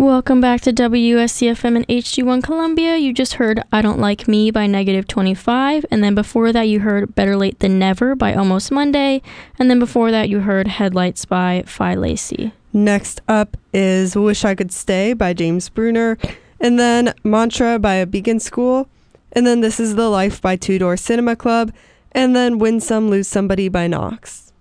Welcome back to WSCFM and HD1 Columbia. You just heard I Don't Like Me by Negative25, and then before that you heard Better Late Than Never by Almost Monday, and then before that you heard Headlights by Phi Lacey. Next up is Wish I Could Stay by James Bruner, and then Mantra by A Beacon School, and then This Is the Life by Two Door Cinema Club, and then Win Some, Lose Somebody by Knox.